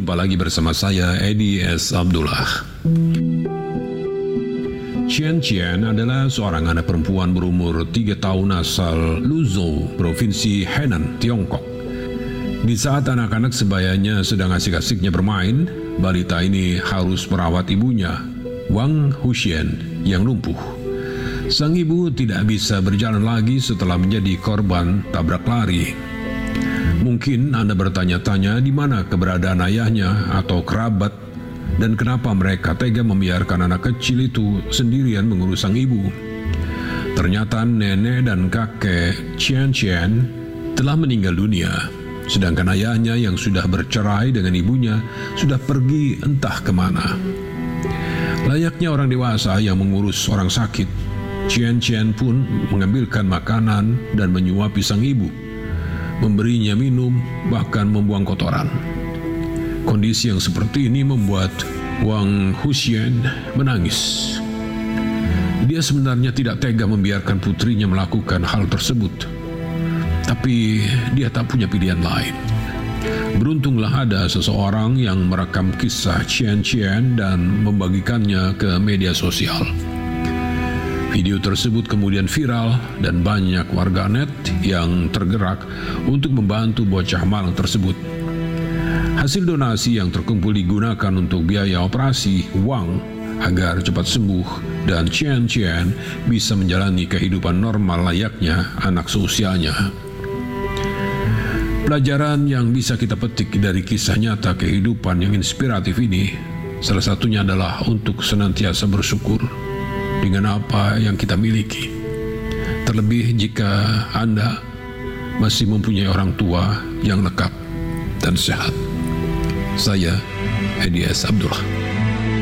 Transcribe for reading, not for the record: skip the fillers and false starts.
Jumpa lagi bersama saya, Edi S. Abdullah. Qian Qian adalah seorang anak perempuan berumur 3 tahun asal Luzhou, Provinsi Henan, Tiongkok. Di saat anak-anak sebayanya sedang asik-asiknya bermain, balita ini harus merawat ibunya, Wang Huxian, yang lumpuh. Sang ibu tidak bisa berjalan lagi setelah menjadi korban tabrak lari. Mungkin Anda bertanya-tanya di mana keberadaan ayahnya atau kerabat dan kenapa mereka tega membiarkan anak kecil itu sendirian mengurus sang ibu. Ternyata nenek dan kakek Qian Qian telah meninggal dunia, sedangkan ayahnya yang sudah bercerai dengan ibunya sudah pergi entah kemana. Layaknya orang dewasa yang mengurus orang sakit, Qian Qian pun mengambilkan makanan dan menyuapi sang ibu, memberinya minum, bahkan membuang kotoran. Kondisi yang seperti ini membuat Wang Huxian menangis. Dia sebenarnya tidak tega membiarkan putrinya melakukan hal tersebut, tapi dia tak punya pilihan lain. Beruntunglah ada seseorang yang merekam kisah Qian Qian dan membagikannya ke media sosial. Video tersebut kemudian viral dan banyak warganet yang tergerak untuk membantu bocah malang tersebut. Hasil donasi yang terkumpul digunakan untuk biaya operasi Wang agar cepat sembuh dan Qian Qian bisa menjalani kehidupan normal layaknya anak seusianya. Pelajaran yang bisa kita petik dari kisah nyata kehidupan yang inspiratif ini, salah satunya adalah untuk senantiasa bersyukur dengan apa yang kita miliki. Terlebih jika Anda masih mempunyai orang tua yang lengkap dan sehat. Saya, Edi S. Abdullah.